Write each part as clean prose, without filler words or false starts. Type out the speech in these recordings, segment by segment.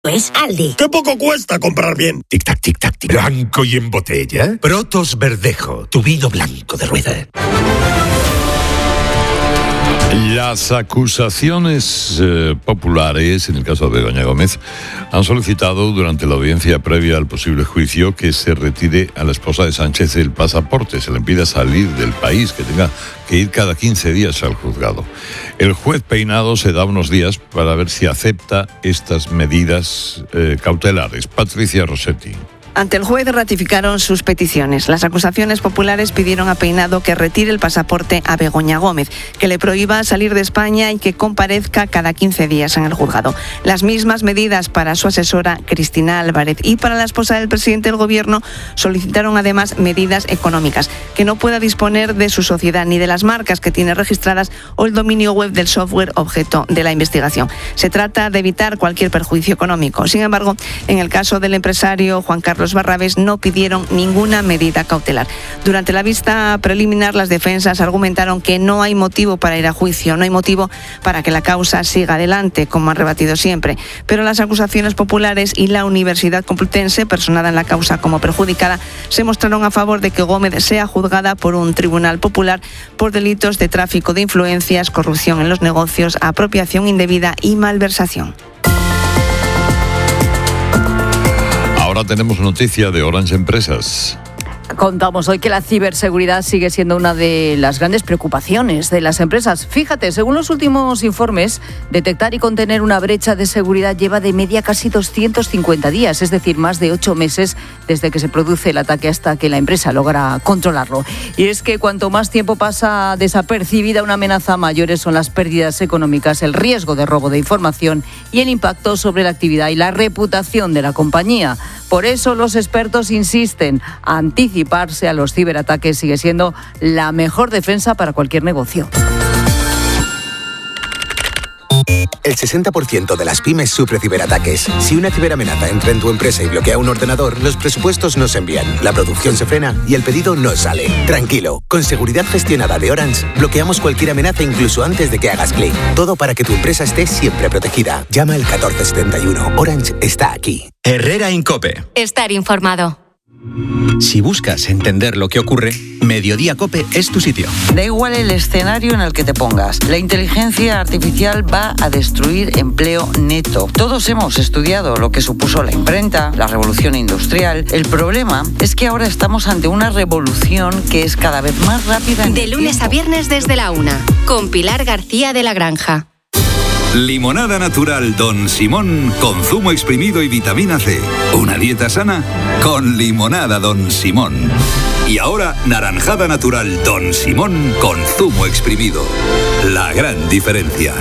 Es Aldi. ¡Qué poco cuesta comprar bien! Tic-tac, tic-tac, tic. Blanco y en botella. Protos Verdejo, tu vino blanco de rueda. Las acusaciones populares, en el caso de Begoña Gómez, han solicitado durante la audiencia previa al posible juicio que se retire a la esposa de Sánchez el pasaporte, se le impida salir del país, que tenga que ir cada 15 días al juzgado. El juez Peinado se da unos días para ver si acepta estas medidas cautelares. Patricia Rossetti. Ante el juez ratificaron sus peticiones. Las acusaciones populares pidieron a Peinado que retire el pasaporte a Begoña Gómez, que le prohíba salir de España y que comparezca cada 15 días en el juzgado. Las mismas medidas para su asesora Cristina Álvarez y para la esposa del presidente del Gobierno solicitaron además medidas económicas, que no pueda disponer de su sociedad ni de las marcas que tiene registradas o el dominio web del software objeto de la investigación. Se trata de evitar cualquier perjuicio económico. Sin embargo, en el caso del empresario Juan Carlos Barrabés no pidieron ninguna medida cautelar. Durante la vista preliminar, las defensas argumentaron que no hay motivo para ir a juicio, no hay motivo para que la causa siga adelante, como han rebatido siempre. Pero las acusaciones populares y la Universidad Complutense, personada en la causa como perjudicada, se mostraron a favor de que Gómez sea juzgada por un tribunal popular por delitos de tráfico de influencias, corrupción en los negocios, apropiación indebida y malversación. Ahora tenemos noticia de Orange Empresas. Contamos hoy que la ciberseguridad sigue siendo una de las grandes preocupaciones de las empresas. Fíjate, según los últimos informes, detectar y contener una brecha de seguridad lleva de media casi 250 días, es decir, más de 8 meses desde que se produce el ataque hasta que la empresa logra controlarlo. Y es que cuanto más tiempo pasa desapercibida una amenaza, mayores son las pérdidas económicas, el riesgo de robo de información y el impacto sobre la actividad y la reputación de la compañía. Por eso los expertos insisten, anticiparse a los ciberataques sigue siendo la mejor defensa para cualquier negocio. El 60% de las pymes sufre ciberataques. Si una ciberamenaza entra en tu empresa y bloquea un ordenador, los presupuestos no se envían, la producción se frena y el pedido no sale. Tranquilo, con seguridad gestionada de Orange, bloqueamos cualquier amenaza incluso antes de que hagas clic. Todo para que tu empresa esté siempre protegida. Llama al 1471. Orange está aquí. Herrera Incope. Estar informado. Si buscas entender lo que ocurre, Mediodía Cope es tu sitio. Da igual el escenario en el que te pongas. La inteligencia artificial va a destruir empleo neto. Todos hemos estudiado lo que supuso la imprenta, la revolución industrial. El problema es que ahora estamos ante una revolución que es cada vez más rápida. De lunes a viernes desde la 1, con Pilar García de la Granja. Limonada natural Don Simón con zumo exprimido y vitamina C. Una dieta sana con limonada Don Simón. Y ahora naranjada natural Don Simón con zumo exprimido. La gran diferencia.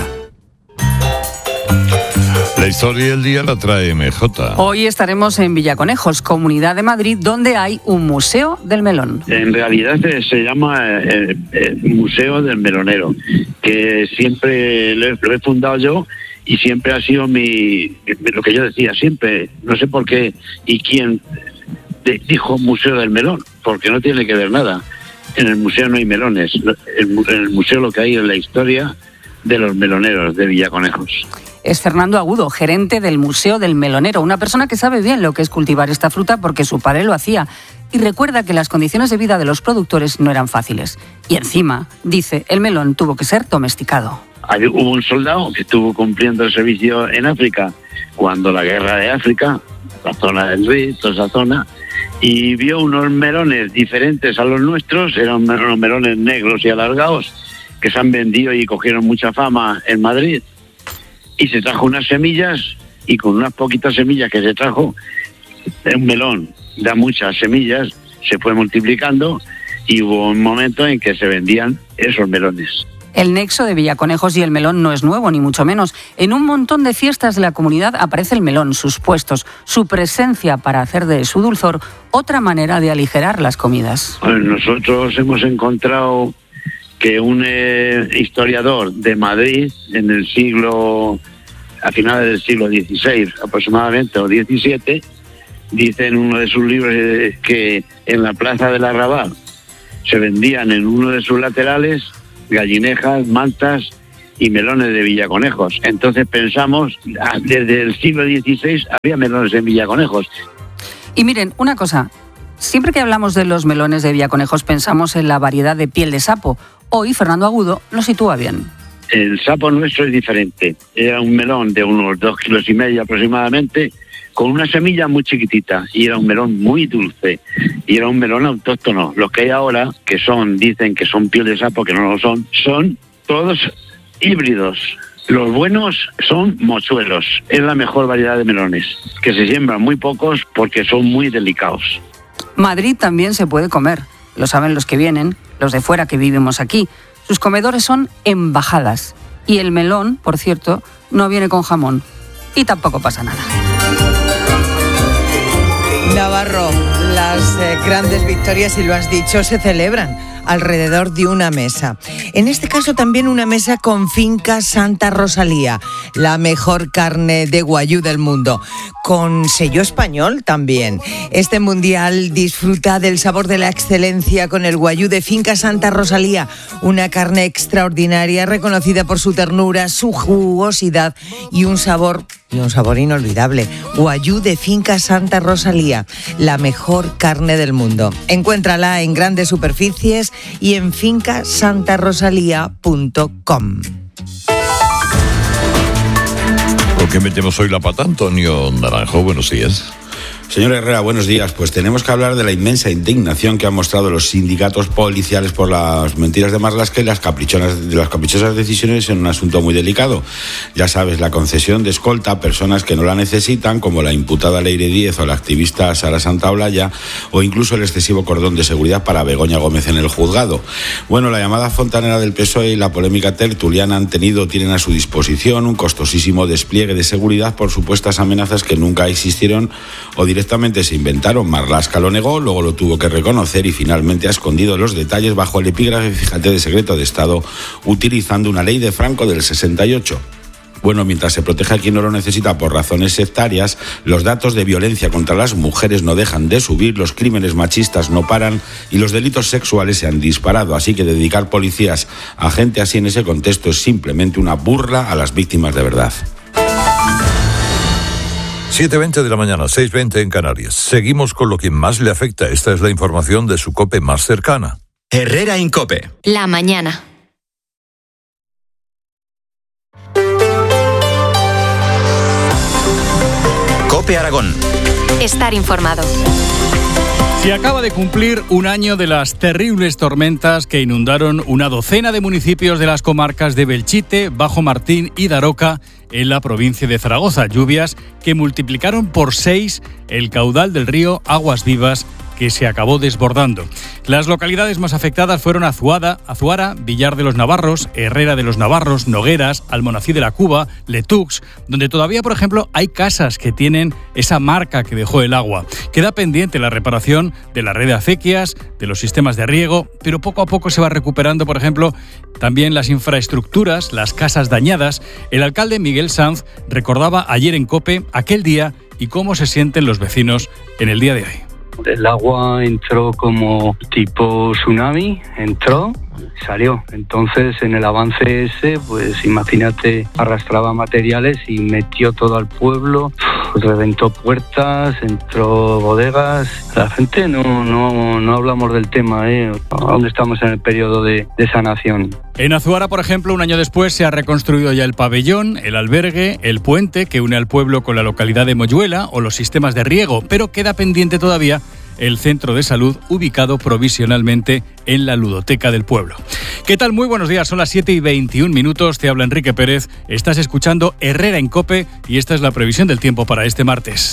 La historia del día la trae MJ. Hoy estaremos en Villaconejos, Comunidad de Madrid, donde hay un museo del melón. En realidad se llama Museo del Melonero, que siempre lo he fundado yo y siempre ha sido lo que yo decía siempre, no sé por qué y quién dijo Museo del Melón, porque no tiene que ver nada. En el museo no hay melones, en el museo lo que hay es la historia de los meloneros de Villaconejos. Es Fernando Agudo, gerente del Museo del Melonero, una persona que sabe bien lo que es cultivar esta fruta porque su padre lo hacía y recuerda que las condiciones de vida de los productores no eran fáciles. Y encima, dice, el melón tuvo que ser domesticado. Hubo un soldado que estuvo cumpliendo el servicio en África cuando la guerra de África, la zona del Río, toda esa zona, y vio unos melones diferentes a los nuestros, eran unos melones negros y alargados que se han vendido y cogieron mucha fama en Madrid. Y se trajo unas semillas y con unas poquitas semillas que se trajo, un melón da muchas semillas, se fue multiplicando y hubo un momento en que se vendían esos melones. El nexo de Villaconejos y el melón no es nuevo, ni mucho menos. En un montón de fiestas de la comunidad aparece el melón, sus puestos, su presencia para hacer de su dulzor otra manera de aligerar las comidas. Bueno, nosotros hemos encontrado que un historiador de Madrid a finales del siglo XVI aproximadamente, o XVII, dice en uno de sus libros que en la plaza del Arrabal se vendían en uno de sus laterales gallinejas, mantas y melones de Villaconejos. Entonces pensamos, desde el siglo XVI había melones en Villaconejos. Y miren, una cosa, siempre que hablamos de los melones de Villaconejos pensamos en la variedad de piel de sapo. Hoy Fernando Agudo lo sitúa bien. El sapo nuestro es diferente. Era un melón de unos 2,5 kilos aproximadamente, con una semilla muy chiquitita, y era un melón muy dulce, y era un melón autóctono. Los que hay ahora, que dicen que son piel de sapo, que no lo son todos híbridos. Los buenos son mochuelos, es la mejor variedad de melones, que se siembran muy pocos porque son muy delicados. Madrid también se puede comer, lo saben los que vienen, los de fuera que vivimos aquí. Sus comedores son embajadas. Y el melón, por cierto, no viene con jamón. Y tampoco pasa nada. Navarro, las grandes victorias, y lo has dicho, se celebran alrededor de una mesa. En este caso también una mesa con Finca Santa Rosalía, la mejor carne de guayú del mundo, con sello español también. Este mundial disfruta del sabor de la excelencia con el guayú de Finca Santa Rosalía, una carne extraordinaria reconocida por su ternura, su jugosidad y un sabor inolvidable. Guayú de Finca Santa Rosalía, la mejor carne del mundo. Encuéntrala en grandes superficies y en fincasantarosalía.com. ¿Por qué metemos hoy la pata, Antonio Naranjo? Buenos días. Señor Herrera, buenos días. Pues tenemos que hablar de la inmensa indignación que han mostrado los sindicatos policiales por las mentiras de Marlaska y las caprichosas decisiones en un asunto muy delicado. Ya sabes, la concesión de escolta a personas que no la necesitan, como la imputada Leire Díez o la activista Sara Santaolalla, o incluso el excesivo cordón de seguridad para Begoña Gómez en el juzgado. Bueno, la llamada fontanera del PSOE y la polémica tertuliana tienen a su disposición un costosísimo despliegue de seguridad por supuestas amenazas que nunca existieron o directamente se inventaron. Marlaska lo negó, luego lo tuvo que reconocer y finalmente ha escondido los detalles bajo el epígrafe, fíjate, de secreto de Estado, utilizando una ley de Franco del 68. Bueno, mientras se protege a quien no lo necesita por razones sectarias, los datos de violencia contra las mujeres no dejan de subir, los crímenes machistas no paran y los delitos sexuales se han disparado. Así que dedicar policías a gente así en ese contexto es simplemente una burla a las víctimas de verdad. 7:20 de la mañana, 6:20 en Canarias. Seguimos con lo que más le afecta. Esta es la información de su COPE más cercana. Herrera en COPE. La mañana. COPE Aragón. Estar informado. Se acaba de cumplir un año de las terribles tormentas que inundaron una docena de municipios de las comarcas de Belchite, Bajo Martín y Daroca, en la provincia de Zaragoza. Lluvias que multiplicaron por 6 el caudal del río Aguas Vivas, que se acabó desbordando. Las localidades más afectadas fueron Azuara, Villar de los Navarros, Herrera de los Navarros, Nogueras, Almonací de la Cuba, Letux, donde todavía, por ejemplo, hay casas que tienen esa marca que dejó el agua. Queda pendiente la reparación de la red de acequias, de los sistemas de riego, pero poco a poco se va recuperando, por ejemplo, también las infraestructuras, las casas dañadas. El alcalde Miguel Sanz recordaba ayer en COPE aquel día y cómo se sienten los vecinos en el día de hoy. El agua entró como tipo tsunami, entró, salió. Entonces, en el avance ese, pues imagínate, arrastraba materiales y metió todo al pueblo, reventó puertas, entró bodegas. La gente no hablamos del tema, aún estamos en el periodo de sanación. En Azuara, por ejemplo, un año después se ha reconstruido ya el pabellón, el albergue, el puente que une al pueblo con la localidad de Moyuela o los sistemas de riego, pero queda pendiente todavía el centro de salud ubicado provisionalmente en la ludoteca del pueblo. ¿Qué tal? Muy buenos días, son las 7:21, te habla Enrique Pérez, estás escuchando Herrera en COPE y esta es la previsión del tiempo para este martes.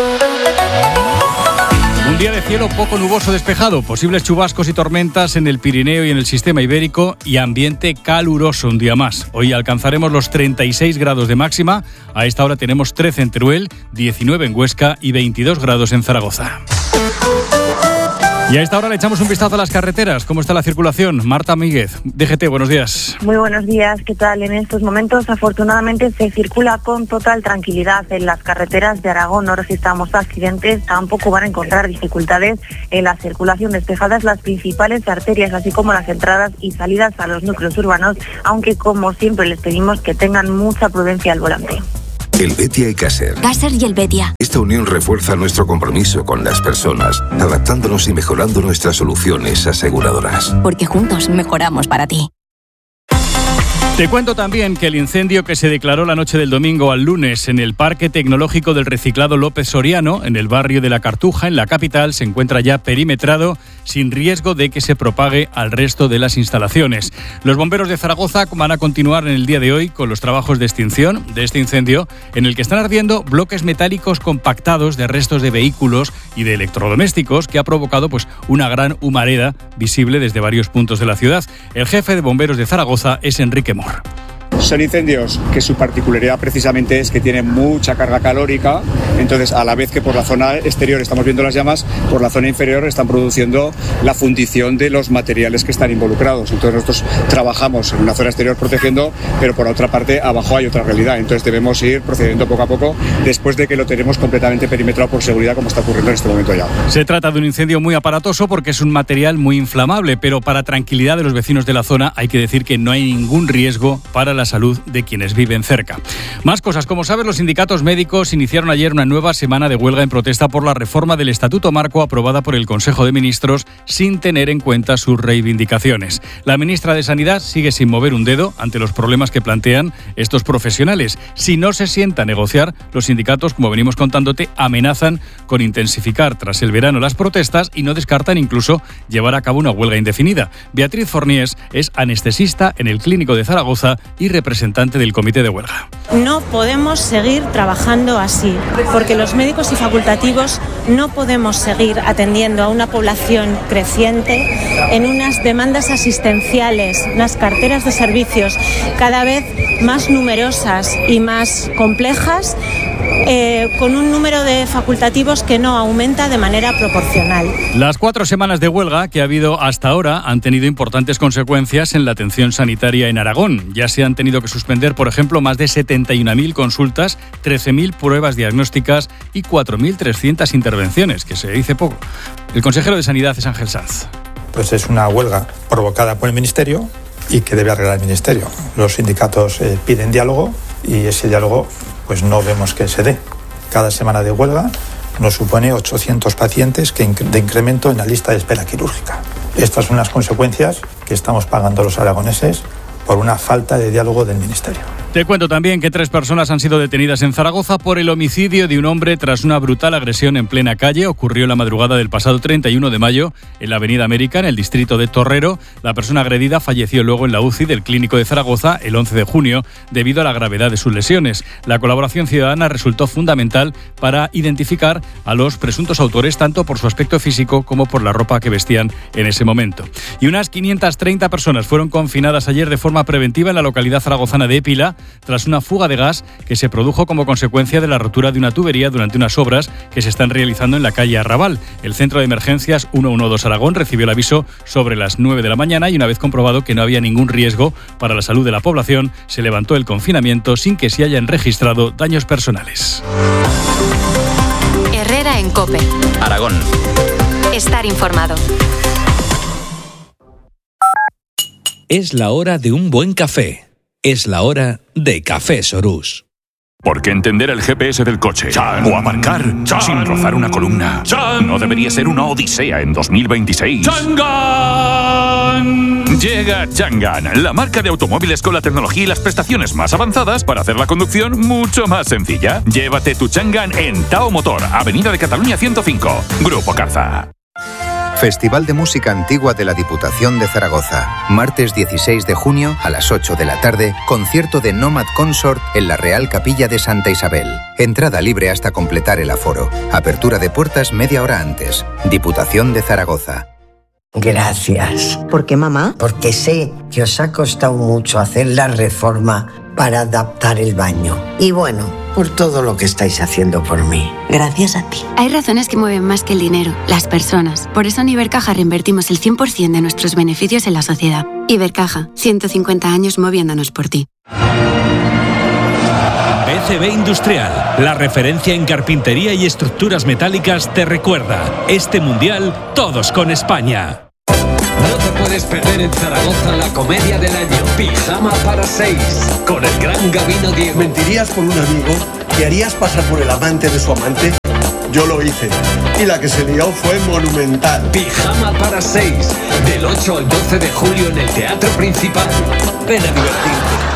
Un día de cielo poco nuboso despejado, posibles chubascos y tormentas en el Pirineo y en el sistema ibérico y ambiente caluroso un día más. Hoy alcanzaremos los 36 grados de máxima, a esta hora tenemos 13 en Teruel, 19 en Huesca y 22 grados en Zaragoza. Y a esta hora le echamos un vistazo a las carreteras. ¿Cómo está la circulación? Marta Míguez, DGT, buenos días. Muy buenos días, ¿qué tal? En estos momentos, afortunadamente, se circula con total tranquilidad en las carreteras de Aragón. No registramos accidentes, tampoco van a encontrar dificultades en la circulación. Despejadas las principales arterias, así como las entradas y salidas a los núcleos urbanos, aunque, como siempre, les pedimos que tengan mucha prudencia al volante. Helvetia y Caser. Caser y Helvetia. Esta unión refuerza nuestro compromiso con las personas, adaptándonos y mejorando nuestras soluciones aseguradoras. Porque juntos mejoramos para ti. Te cuento también que el incendio que se declaró la noche del domingo al lunes en el Parque Tecnológico del Reciclado López Soriano, en el barrio de La Cartuja, en la capital, se encuentra ya perimetrado, sin riesgo de que se propague al resto de las instalaciones. Los bomberos de Zaragoza van a continuar en el día de hoy con los trabajos de extinción de este incendio, en el que están ardiendo bloques metálicos compactados de restos de vehículos y de electrodomésticos, que ha provocado una gran humareda visible desde varios puntos de la ciudad. El jefe de bomberos de Zaragoza es Enrique Mor. Son incendios que su particularidad precisamente es que tienen mucha carga calórica, entonces a la vez que por la zona exterior estamos viendo las llamas, por la zona inferior están produciendo la fundición de los materiales que están involucrados. Entonces nosotros trabajamos en una zona exterior protegiendo, pero por otra parte abajo hay otra realidad, entonces debemos ir procediendo poco a poco después de que lo tenemos completamente perimetrado por seguridad, como está ocurriendo en este momento ya. Se trata de un incendio muy aparatoso porque es un material muy inflamable, pero para tranquilidad de los vecinos de la zona hay que decir que no hay ningún riesgo para la salud de quienes viven cerca. Más cosas. Como sabes, los sindicatos médicos iniciaron ayer una nueva semana de huelga en protesta por la reforma del Estatuto Marco aprobada por el Consejo de Ministros sin tener en cuenta sus reivindicaciones. La ministra de Sanidad sigue sin mover un dedo ante los problemas que plantean estos profesionales. Si no se sienta a negociar, los sindicatos, como venimos contándote, amenazan con intensificar tras el verano las protestas y no descartan incluso llevar a cabo una huelga indefinida. Beatriz Forniés es anestesista en el Clínico de Zaragoza y representante del comité de huelga. No podemos seguir trabajando así, porque los médicos y facultativos no podemos seguir atendiendo a una población creciente en unas demandas asistenciales, unas carteras de servicios cada vez más numerosas y más complejas, con un número de facultativos que no aumenta de manera proporcional. Las 4 semanas de huelga que ha habido hasta ahora han tenido importantes consecuencias en la atención sanitaria en Aragón. Ya se han tenido que suspender, por ejemplo, más de 71.000 consultas, 13.000 pruebas diagnósticas y 4.300 intervenciones, que se dice poco. El consejero de Sanidad es Ángel Sanz. Pues es una huelga provocada por el Ministerio y que debe arreglar el Ministerio. Los sindicatos piden diálogo y ese diálogo pues no vemos que se dé. Cada semana de huelga nos supone 800 pacientes de incremento en la lista de espera quirúrgica. Estas son las consecuencias que estamos pagando los aragoneses por una falta de diálogo del Ministerio. Te cuento también que 3 personas han sido detenidas en Zaragoza por el homicidio de un hombre tras una brutal agresión en plena calle. Ocurrió la madrugada del pasado 31 de mayo en la Avenida América, en el distrito de Torrero. La persona agredida falleció luego en la UCI del Clínico de Zaragoza el 11 de junio debido a la gravedad de sus lesiones. La colaboración ciudadana resultó fundamental para identificar a los presuntos autores tanto por su aspecto físico como por la ropa que vestían en ese momento. Y unas 530 personas fueron confinadas ayer de forma preventiva en la localidad zaragozana de Épila tras una fuga de gas que se produjo como consecuencia de la rotura de una tubería durante unas obras que se están realizando en la calle Arrabal. El centro de emergencias 112 Aragón recibió el aviso sobre las 9 de la mañana y una vez comprobado que no había ningún riesgo para la salud de la población, se levantó el confinamiento sin que se hayan registrado daños personales. Herrera en COPE. Aragón. Estar informado. Es la hora de un buen café. Es la hora de Café Sorús. Porque entender el GPS del coche o aparcar sin rozar una columna no debería ser una odisea en 2026. ¡Changan! Llega Changan, la marca de automóviles con la tecnología y las prestaciones más avanzadas para hacer la conducción mucho más sencilla. Llévate tu Changan en Tao Motor, Avenida de Cataluña 105, Grupo Carza. Festival de Música Antigua de la Diputación de Zaragoza. Martes 16 de junio a las 8 de la tarde, concierto de Nomad Consort en la Real Capilla de Santa Isabel. Entrada libre hasta completar el aforo. Apertura de puertas media hora antes. Diputación de Zaragoza. Gracias. ¿Por qué, mamá? Porque sé que os ha costado mucho hacer la reforma para adaptar el baño. Y bueno, por todo lo que estáis haciendo por mí. Gracias a ti. Hay razones que mueven más que el dinero, las personas. Por eso en Ibercaja reinvertimos el 100% de nuestros beneficios en la sociedad. Ibercaja, 150 años moviéndonos por ti. BCB Industrial, la referencia en carpintería y estructuras metálicas, te recuerda, este mundial, todos con España. No te puedes perder en Zaragoza la comedia del año, Pijama para 6, con el gran Gabino Diego. ¿Mentirías por un amigo? ¿Te harías pasar por el amante de su amante? Yo lo hice, y la que se lió fue monumental. Pijama para 6, del 8 al 12 de julio en el Teatro Principal. Ven a divertirte.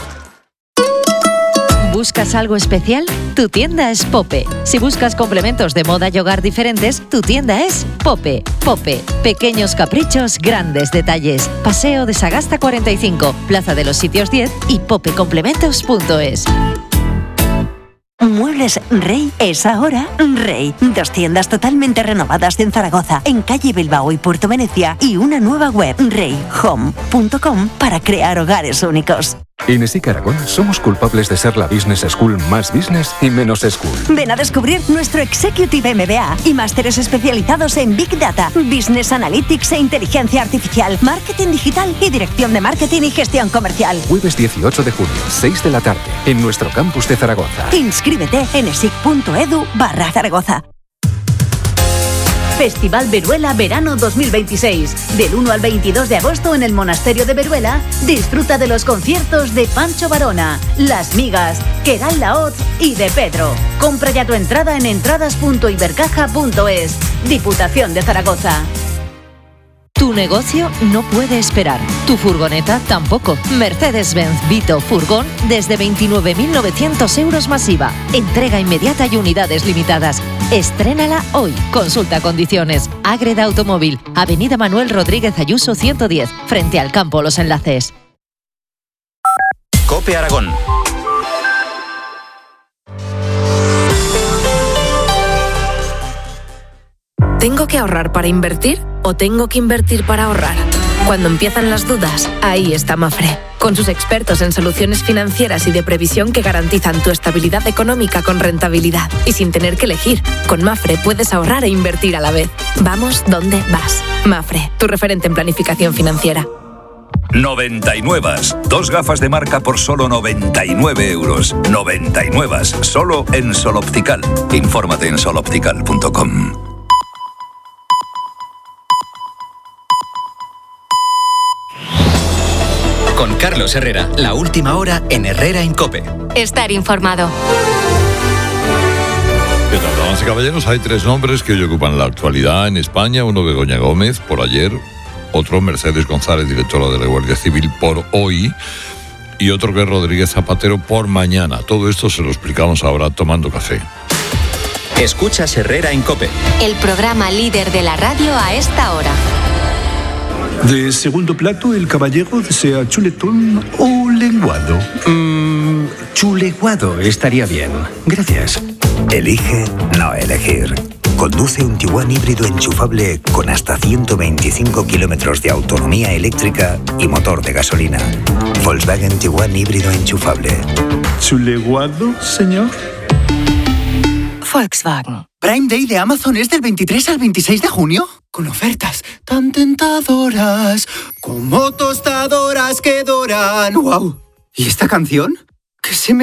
¿Buscas algo especial? Tu tienda es Pope. Si buscas complementos de moda y hogar diferentes, tu tienda es Pope. Pope. Pequeños caprichos, grandes detalles. Paseo de Sagasta 45, Plaza de los Sitios 10 y popecomplementos.es. Muebles Rey es ahora Rey. 2 tiendas totalmente renovadas en Zaragoza, en calle Bilbao y Puerto Venecia, y una nueva web, reyhome.com, para crear hogares únicos. En ESIC Aragón somos culpables de ser la business school más business y menos school. Ven a descubrir nuestro Executive MBA y másteres especializados en Big Data, Business Analytics e Inteligencia Artificial, Marketing Digital y Dirección de Marketing y Gestión Comercial. Jueves 18 de junio, 6 de la tarde, en nuestro campus de Zaragoza. Inscríbete en esic.edu/Zaragoza. Festival Veruela Verano 2026. Del 1 al 22 de agosto en el Monasterio de Veruela, disfruta de los conciertos de Pancho Varona, Las Migas, Queral Laoz y de Pedro. Compra ya tu entrada en entradas.ibercaja.es. Diputación de Zaragoza. Tu negocio no puede esperar. Tu furgoneta tampoco. Mercedes-Benz Vito Furgón desde 29.900 euros masiva. Entrega inmediata y unidades limitadas. Estrénala hoy. Consulta condiciones. Ágreda Automóvil. Avenida Manuel Rodríguez Ayuso 110. Frente al campo Los Enlaces. COPE Aragón. ¿Tengo que ahorrar para invertir o tengo que invertir para ahorrar? Cuando empiezan las dudas, ahí está Mafre, con sus expertos en soluciones financieras y de previsión que garantizan tu estabilidad económica con rentabilidad y sin tener que elegir. Con Mafre puedes ahorrar e invertir a la vez. Vamos donde vas. Mafre, tu referente en planificación financiera. 99. 2 gafas de marca por solo 99 euros. 99. Solo en Sol Optical. Infórmate en soloptical.com. Con Carlos Herrera, la última hora en Herrera en COPE. Estar informado. ¿Qué tal, damas y caballeros? Hay 3 nombres que hoy ocupan la actualidad en España. Uno, Begoña Gómez, por ayer. Otro, Mercedes González, directora de la Guardia Civil, por hoy. Y otro, que es Rodríguez Zapatero, por mañana. Todo esto se lo explicamos ahora tomando café. Escuchas Herrera en COPE. El programa líder de la radio a esta hora. De segundo plato, el caballero desea chuletón o lenguado. Chuleguado estaría bien. Gracias. Elige no elegir. Conduce un Tiguan híbrido enchufable con hasta 125 kilómetros de autonomía eléctrica y motor de gasolina. Volkswagen Tiguan híbrido enchufable. ¿Chuleguado, señor? Volkswagen. Prime Day de Amazon es del 23 al 26 de junio. Con ofertas tan tentadoras como tostadoras que doran. ¡Wow! ¿Y esta canción? ¿Qué se me